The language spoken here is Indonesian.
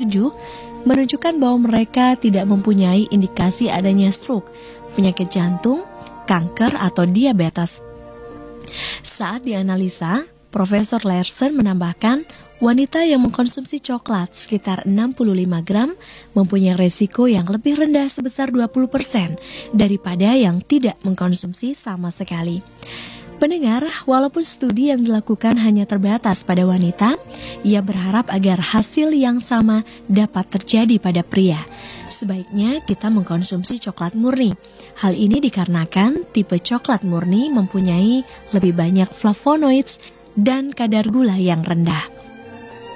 menunjukkan bahwa mereka tidak mempunyai indikasi adanya stroke, penyakit jantung, kanker, atau diabetes. Saat dianalisa, Profesor Larson menambahkan wanita yang mengkonsumsi coklat sekitar 65 gram mempunyai resiko yang lebih rendah sebesar 20% daripada yang tidak mengkonsumsi sama sekali. Pendengar, walaupun studi yang dilakukan hanya terbatas pada wanita, ia berharap agar hasil yang sama dapat terjadi pada pria. Sebaiknya kita mengkonsumsi coklat murni. Hal ini dikarenakan tipe coklat murni mempunyai lebih banyak flavonoids dan kadar gula yang rendah.